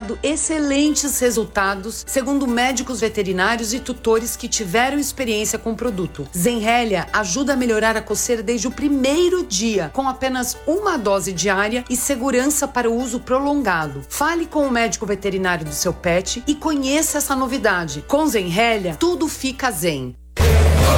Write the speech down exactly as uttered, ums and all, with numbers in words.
dado excelentes resultados, segundo médicos veterinários e tutores que tiveram experiência com o produto. Zenrelia ajuda a melhorar a coceira desde o primeiro dia, com apenas uma dose diária e segurança para o uso prolongado. Fale com o médico veterinário do seu pet e conheça essa novidade. Com Zenrelia, tudo fica zen.